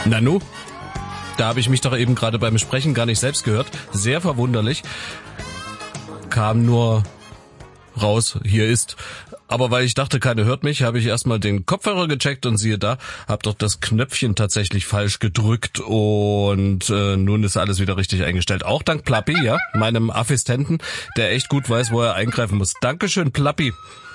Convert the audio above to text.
Nanu? Da habe ich mich doch eben gerade beim Sprechen gar nicht selbst gehört. Sehr verwunderlich. Kam nur raus, hier ist. Aber weil ich dachte, keiner hört mich, habe ich erstmal den Kopfhörer gecheckt und siehe da, habe doch das Knöpfchen tatsächlich falsch gedrückt und nun ist alles wieder richtig eingestellt. Auch dank Plappi, ja, meinem Assistenten, der echt gut weiß, wo er eingreifen muss. Dankeschön, Plappi.